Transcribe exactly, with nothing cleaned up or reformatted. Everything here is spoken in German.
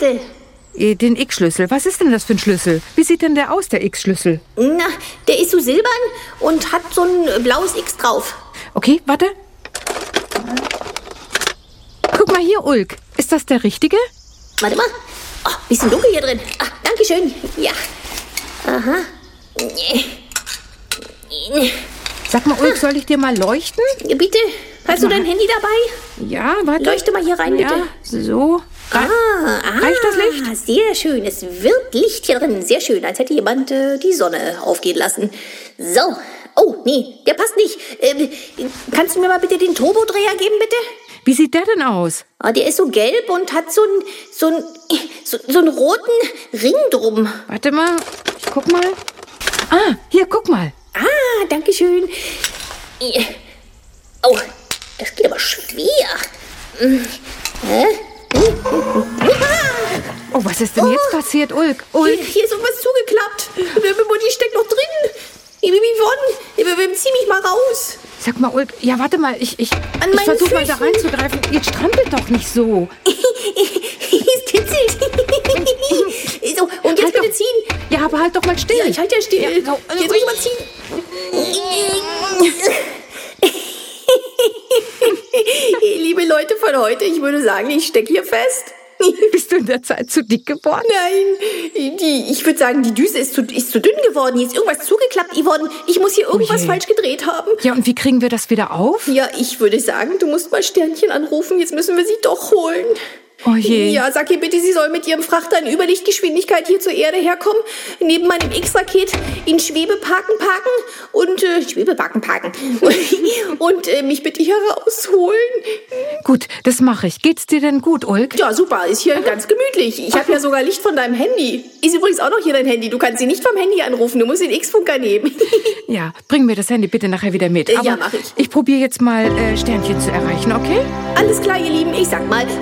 X-Schlüssel. Äh, Den X-Schlüssel. Was ist denn das für ein Schlüssel? Wie sieht denn der aus, der X-Schlüssel? Na, der ist so silbern und hat so ein blaues X drauf. Okay, warte. Guck mal hier, Ulk. Ist das der richtige? Warte mal. Oh, bisschen dunkel hier drin. Ah, danke schön. Ja. Aha. Sag mal, Ulk, soll ich dir mal leuchten? Bitte, hast du dein Handy dabei? Ja, warte. Leuchte mal hier rein, bitte. Ja, so. Re Ah, ah, Reicht das Licht? Sehr schön. Es wird Licht hier drin. Sehr schön, als hätte jemand äh, die Sonne aufgehen lassen. So. Oh, nee, der passt nicht. Ähm, kannst du mir mal bitte den Turbodreher geben, bitte? Wie sieht der denn aus? Ah, der ist so gelb und hat so einen so einen, so, so einen roten Ring drum. Warte mal, ich guck mal. Ah, hier, guck mal. Ah, danke schön. Oh, das geht aber schwer. Hm. Hä? Oh, was ist denn jetzt passiert, Ulk? Hier, Ulk? hier ist irgendwas zugeklappt. Und die steckt noch drin. Wie Yvonne, zieh mich mal raus. Sag mal, Ulk, ja, warte mal, ich, ich, An ich meinen versuche mal da Füßen. reinzugreifen. Jetzt strampelt doch nicht so. Es kitzelt. So, und jetzt Halt bitte doch. ziehen. Ja, aber halt doch mal still. Ja, ich halte ja still. Ja, so, also- Jetzt muss ich mal ziehen. Liebe Leute von heute, ich würde sagen, ich stecke hier fest. Bist du in der Zeit zu dick geworden? Nein, die, ich würde sagen, die Düse ist zu, ist zu dünn geworden. Hier ist irgendwas zugeklappt, Yvonne. Ich muss hier irgendwas je. falsch gedreht haben. Ja, und wie kriegen wir das wieder auf? Ja, ich würde sagen, du musst mal Sternchen anrufen. Jetzt müssen wir sie doch holen. Oh je. Ja, sag ihr bitte, sie soll mit ihrem Frachter in Überlichtgeschwindigkeit hier zur Erde herkommen, neben meinem X-Raket in Schwebeparken parken und, äh, Schwebeparken parken und äh, mich bitte hier rausholen. Gut, das mache ich. Geht's dir denn gut, Ulk? Ja, super, ist hier ganz gemütlich. Ich habe ja sogar Licht von deinem Handy. Ist übrigens auch noch hier dein Handy. Du kannst sie nicht vom Handy anrufen, du musst den X-Funker nehmen. Ja, bring mir das Handy bitte nachher wieder mit. Äh, ja, Aber mach ich. Ich probiere jetzt mal, äh, Sternchen zu erreichen, okay? Alles klar, ihr Lieben, ich sag mal,